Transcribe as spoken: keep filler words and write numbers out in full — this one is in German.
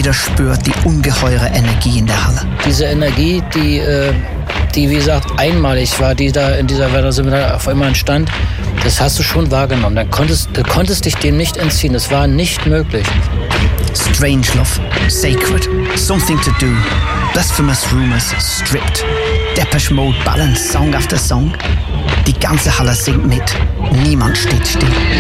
Jeder spürt die ungeheure Energie in der Halle. Diese Energie, die, äh, die wie gesagt einmalig war, die da in dieser Werder Seminar auf einmal entstand, das hast du schon wahrgenommen. Da konntest, du konntest dich dem nicht entziehen. Das war nicht möglich. Strangelove, Sacred, Something to Do, Blasphemous Rumors, Stripped, Depeche Mode ballern Song after Song. Die ganze Halle singt mit. Niemand steht still.